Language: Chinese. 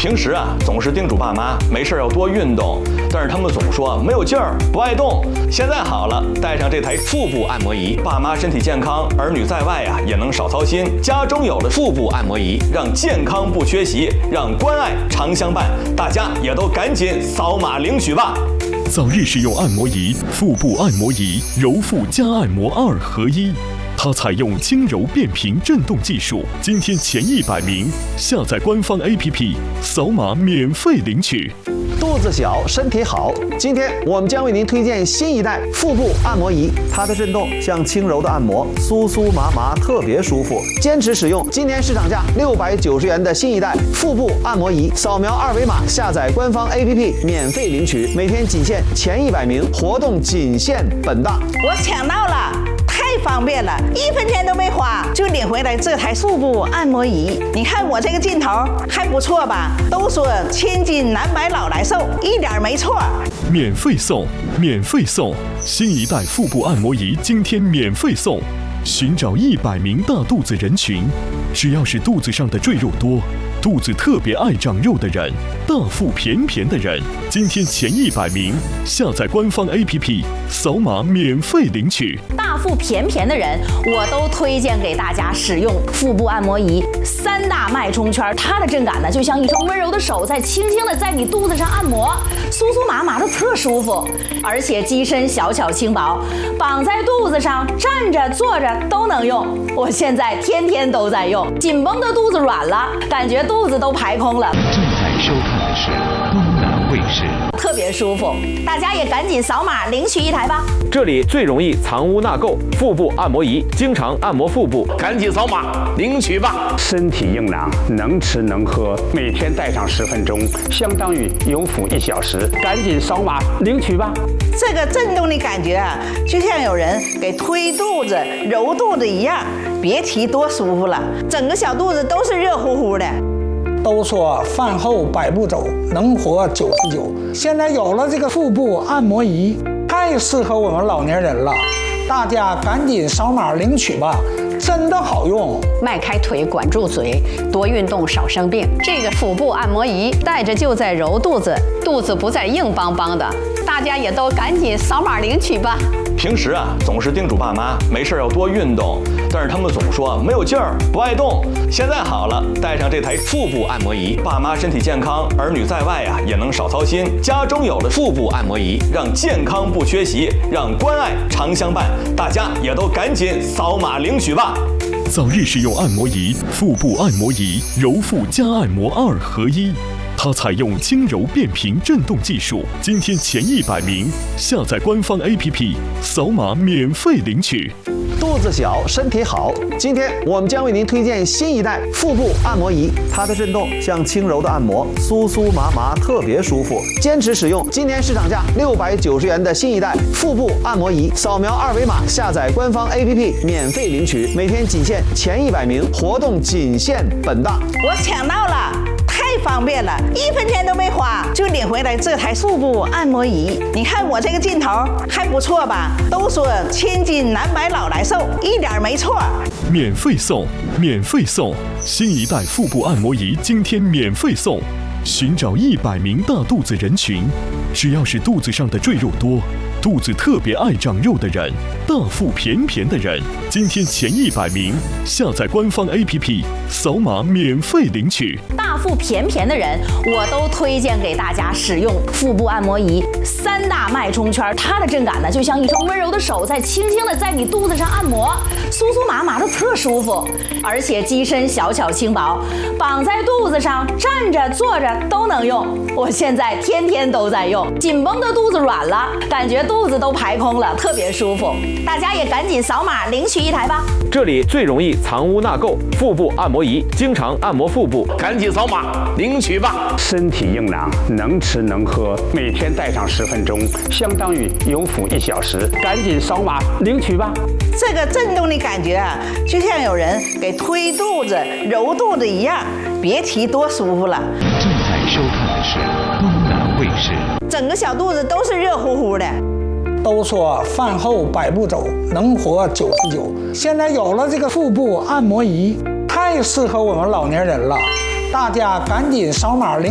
平时啊，总是叮嘱爸妈没事要多运动，但是他们总说没有劲儿，不爱动。现在好了，带上这台腹部按摩仪，爸妈身体健康，儿女在外啊也能少操心。家中有了腹部按摩仪，让健康不缺席，让关爱常相伴。大家也都赶紧扫码领取吧！ 早日使用按摩仪，腹部按摩仪，揉腹加按摩2合1。它采用轻柔变频震动技术，今天前100名下载官方 APP， 扫码免费领取。 肚子小，身体好。今天我们将为您推荐新一代腹部按摩仪，它的震动像轻柔的按摩，酥酥麻麻，特别舒服。坚持使用今天市场价690元的新一代腹部按摩仪，扫描2维码下载官方 APP 免费领取，每天仅限前100名，活动仅限本档。 我抢到了！太方便了，1分钱都没花就领回来这台腹部按摩仪。你看我这个劲头还不错吧？都说千金难买老来瘦，一点没错。 免费送，免费送！新一代腹部按摩仪今天免费送。寻找100名大肚子人群，只要是肚子上的赘肉多，肚子特别爱长肉的人，大腹便便的人，今天前100名下载官方 APP， 扫码免费领取。 大腹便便的人，我都推荐给大家使用腹部按摩仪，3大脉冲圈，它的震感呢，就像一双温柔的手在轻轻的在你肚子上按摩，酥酥麻麻的特舒服，而且机身小巧轻薄，绑在肚子上，站着坐着都能用。我现在天天都在用，紧绷的肚子软了，感觉肚子都排空了。 正在收看的是东南卫视， 特别舒服，大家也赶紧扫码领取一台吧。 这里最容易藏污纳垢，腹部按摩仪，经常按摩腹部，赶紧扫码领取吧！ 身体硬朗，能吃能喝，每天戴上10分钟，相当于有腹1小时，赶紧扫码领取吧！ 这个震动的感觉啊，就像有人给推肚子、揉肚子一样，别提多舒服了，整个小肚子都是热乎乎的。 都说饭后100步走，能活99。现在有了这个腹部按摩仪，太适合我们老年人了，大家赶紧扫码领取吧，真的好用。 迈开腿，管住嘴，多运动少生病。这个腹部按摩仪带着就在揉肚子，肚子不再硬邦邦的，大家也都赶紧扫码领取吧。 平时啊，总是叮嘱爸妈没事要多运动，但是他们总说没有劲儿，不爱动。现在好了，带上这台腹部按摩仪，爸妈身体健康，儿女在外啊也能少操心。家中有了腹部按摩仪，让健康不缺席，让关爱常相伴。大家也都赶紧扫码领取吧！ 早日使用按摩仪，腹部按摩仪，揉腹加按摩2合1。它采用轻柔变频震动技术，今天前100名下载官方 APP， 扫码免费领取。 肚子小，身体好。今天我们将为您推荐新一代腹部按摩仪，它的震动像轻柔的按摩，酥酥麻麻，特别舒服。坚持使用今天市场价690元的新一代腹部按摩仪，扫描2维码下载官方 APP 免费领取，每天仅限前100名，活动仅限本档。 我抢到了！太方便了，1分钱都没花就领回来这台腹部按摩仪。你看我这个劲头还不错吧？都说千金难买老来瘦，一点没错。 免费送，免费送！新一代腹部按摩仪今天免费送。寻找100名大肚子人群，只要是肚子上的赘肉多，肚子特别爱长肉的人，大腹便便的人，今天前100名下载官方 APP， 扫码免费领取。 大腹便便的人，我都推荐给大家使用腹部按摩仪，3大脉冲圈，它的震感呢，就像一双温柔的手在轻轻的在你肚子上按摩，酥酥麻麻的特舒服，而且机身小巧轻薄，绑在肚子上，站着坐着都能用。我现在天天都在用，紧绷的肚子软了，感觉肚子都排空了，特别舒服。大家也赶紧扫码领取一台吧。 这里最容易藏污纳垢，腹部按摩仪，经常按摩腹部，赶紧扫码领取吧！ 身体硬朗，能吃能喝，每天戴上10分钟，相当于有腹1小时，赶紧扫码领取吧！ 这个震动的感觉啊，就像有人给推肚子、揉肚子一样，别提多舒服了。 正在收看的是东南卫视， 整个小肚子都是热乎乎的。 都说饭后100步走，能活99。现在有了这个腹部按摩仪，太适合我们老年人了，大家赶紧扫码领。